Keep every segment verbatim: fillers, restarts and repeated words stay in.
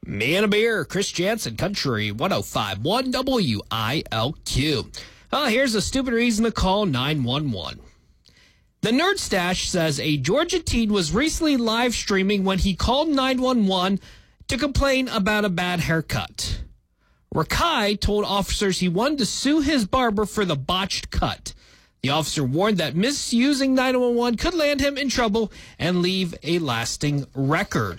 Me and a beer, Chris Jansen, Country one oh five point one W I L Q. Oh, here's a stupid reason to call nine one one. The Nerd Stash says a Georgia teen was recently live streaming when he called nine one one to complain about a bad haircut. Rakai told officers he wanted to sue his barber for the botched cut. The officer warned that misusing nine one one could land him in trouble and leave a lasting record.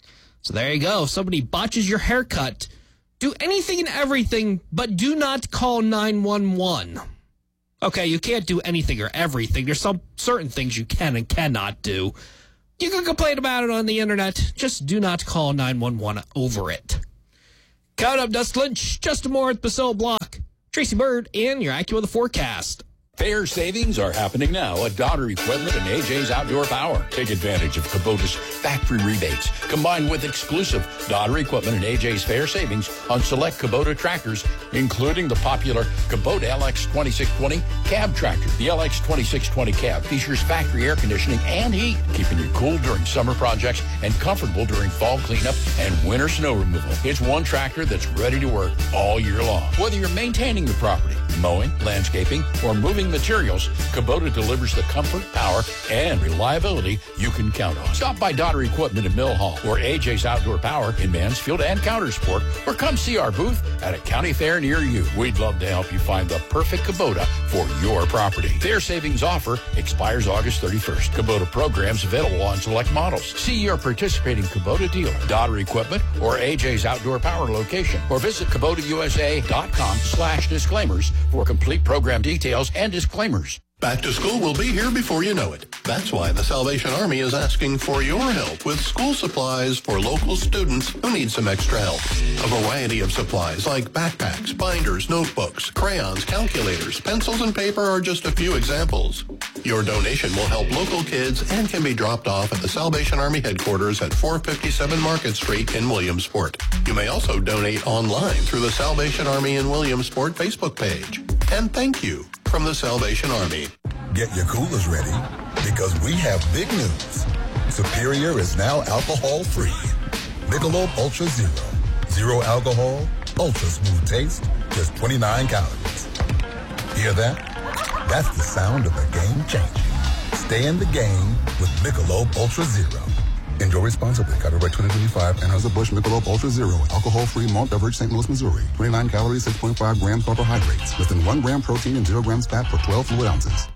So there you go. If somebody botches your haircut, do anything and everything, but do not call nine one one. Okay, you can't do anything or everything. There's some certain things you can and cannot do. You can complain about it on the internet. Just do not call nine one one over it. Coming up, Dustin Lynch, Justin Moore at Basile Block, Tracy Bird, and your AccuWeather forecast. Fair savings are happening now at Daughter Equipment and A J's Outdoor Power. Take advantage of Kubota's factory rebates, combined with exclusive Daughter Equipment and A J's fair savings on select Kubota tractors, including the popular Kubota L X twenty-six twenty cab tractor. The L X twenty-six twenty cab features factory air conditioning and heat, keeping you cool during summer projects and comfortable during fall cleanup and winter snow removal. It's one tractor that's ready to work all year long. Whether you're maintaining the property, mowing, landscaping, or moving materials, Kubota delivers the comfort, power, and reliability you can count on. Stop by Daughter Equipment in Mill Hall or A J's Outdoor Power in Mansfield and Countersport, or come see our booth at a county fair near you. We'd love to help you find the perfect Kubota for your property. Fair savings offer expires August thirty-first. Kubota programs available on select models. See your participating Kubota dealer, Daughter Equipment, or A J's Outdoor Power location, or visit Kubota U S A dot com slash disclaimers for complete program details and disclaimers. Back to school will be here before you know it. That's why the Salvation Army is asking for your help with school supplies for local students who need some extra help. A variety of supplies like backpacks, binders, notebooks, crayons, calculators, pencils, and paper are just a few examples. Your donation will help local kids and can be dropped off at the Salvation Army headquarters at four fifty-seven Market Street in Williamsport. You may also donate online through the Salvation Army in Williamsport Facebook page. And thank you from the Salvation Army. Get your coolers ready because we have big news. Superior is now alcohol-free. Michelob Ultra Zero. Zero alcohol, ultra smooth taste, just twenty-nine calories. Hear that? That's the sound of a game changing. Stay in the game with Michelob Ultra Zero. Enjoy responsibly. Copyright twenty twenty-five. Anheuser-Busch Michelob Ultra Zero. Alcohol-free malt beverage, Saint Louis, Missouri. twenty-nine calories, six point five grams carbohydrates. Less than one gram protein and zero grams fat for twelve fluid ounces.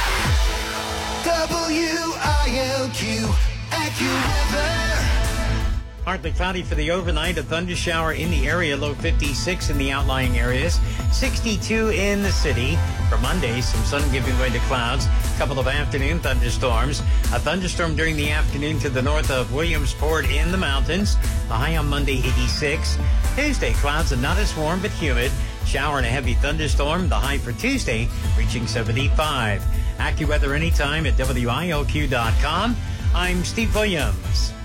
W I L Q AccuWeather. Partly cloudy for the overnight. A thunder shower in the area. Low fifty-six in the outlying areas. sixty-two in the city. For Monday, some sun giving way to clouds. A couple of afternoon thunderstorms. A thunderstorm during the afternoon to the north of Williamsport in the mountains. The high on Monday, eighty-six. Tuesday, clouds and not as warm but humid. Shower and a heavy thunderstorm. The high for Tuesday reaching seventy-five. AccuWeather anytime at W I L Q dot com. I'm Steve Williams.